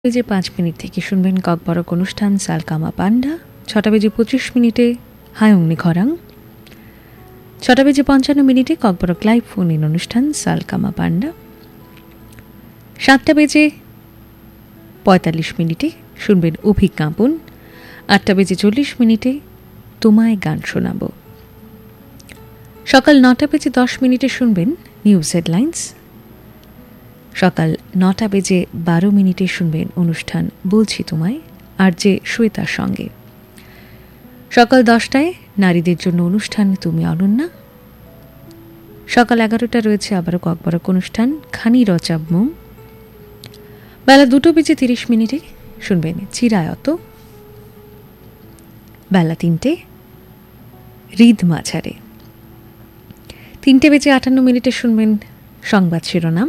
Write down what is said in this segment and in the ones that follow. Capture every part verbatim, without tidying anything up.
বেজে পাঁচ মিনিট থেকে শুনবেন ককবরক অনুষ্ঠান সালকামা পান্ডা। ছটা বেজে পঁচিশ মিনিটে হাই অগ্নি খরাং। ছটা বেজে পঞ্চান্ন মিনিটে ককবরক লাইভ ফোন ইন অনুষ্ঠান সালকামা পান্ডা। সাতটা বেজে পঁয়তাল্লিশ মিনিটে শুনবেন অভিজ্ঞাপন। আটটা বেজে চল্লিশ মিনিটে তোমায় গান শোনাব। সকাল নটা বেজে দশ মিনিটে শুনবেন নিউজ হেডলাইন্স। সকাল নটা বেজে বারো মিনিটে শুনবেন অনুষ্ঠান বলছি তোমায় আর যে শ্বেতার সঙ্গে। সকাল দশটায় নারীদের জন্য অনুষ্ঠান তুমি অনন্যা। সকাল এগারোটা রয়েছে আবারও ককবরক অনুষ্ঠান খানি রচাব্ম। বেলা দুটো বেজে তিরিশ মিনিটে শুনবেন চিরায়ত। বেলা তিনটে হৃদ মাঝারে। তিনটে বেজে আটান্ন মিনিটে শুনবেন সংবাদ শিরোনাম।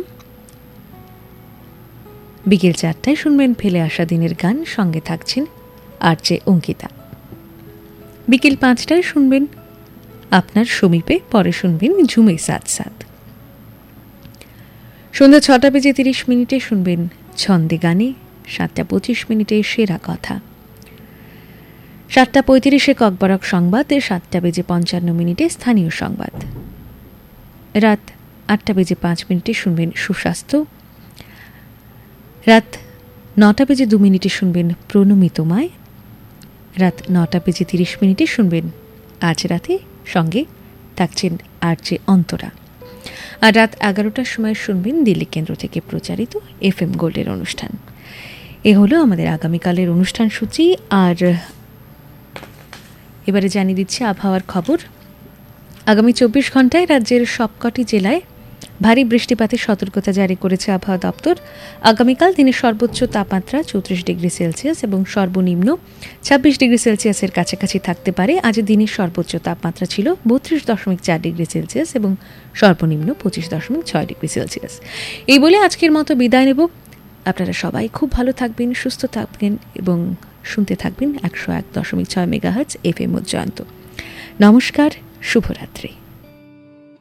বিকেল চারটায় শুনবেন ফেলে আসা দিনের গান, সঙ্গে থাকছেন আর যে অঙ্কিতা। বিকেল পাঁচটায় শুনবেন আপনার সমীপে, পরে শুনবেন ঝুমে সাত সাত। সন্ধ্যা ছটা বেজে তিরিশ মিনিটে শুনবেন ছন্দে গানে। সাতটা পঁচিশ মিনিটে সেরা কথা। সাতটা পঁয়ত্রিশে ককবরক সংবাদ। সাতটা বেজে পঞ্চান্ন মিনিটে স্থানীয় সংবাদ। রাত আটটা বেজে পাঁচ মিনিটে শুনবেন সুস্বাস্থ্য। রাত নটা বেজে দু মিনিটে শুনবেন প্রণমী তোমায়। রাত নটা বেজে তিরিশ মিনিটে শুনবেন আজ রাতে, সঙ্গে থাকছেন আর যে অন্তরা। আর রাত এগারোটার সময় শুনবেন দিল্লি কেন্দ্র থেকে প্রচারিত এফ এম গোল্ডের অনুষ্ঠান। এ হলো আমাদের আগামীকালের অনুষ্ঠান সূচি। আর এবারে জানিয়ে দিচ্ছি আবহাওয়ার খবর। আগামী চব্বিশ ঘন্টায় রাজ্যের সবকটি জেলায় ভারী বৃষ্টিপাতের সতর্কতা জারি করেছে আবহাওয়া দপ্তর। আগামীকাল দিনের সর্বোচ্চ তাপমাত্রা চৌত্রিশ ডিগ্রি সেলসিয়াস এবং সর্বনিম্ন ছাব্বিশ ডিগ্রি সেলসিয়াসের কাছাকাছি থাকতে পারে। আজ দিনের সর্বোচ্চ তাপমাত্রা ছিল বত্রিশ দশমিক চার ডিগ্রি সেলসিয়াস এবং সর্বনিম্ন পঁচিশ দশমিক ছয় ডিগ্রি সেলসিয়াস। এই বলে আজকের মতো বিদায় নেব। আপনারা সবাই খুব ভালো থাকবেন, সুস্থ থাকবেন এবং শুনতে থাকবেন একশো এক দশমিক ছয় মেগাহার্টজ এফ এম উজ্জয়ন্ত। নমস্কার, শুভরাত্রি।